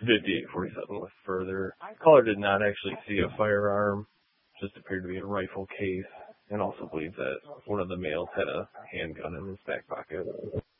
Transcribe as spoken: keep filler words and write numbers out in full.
fifty-eight forty-seven was further. Caller did not actually see a firearm, just appeared to be a rifle case, and also believed that one of the males had a handgun in his back pocket.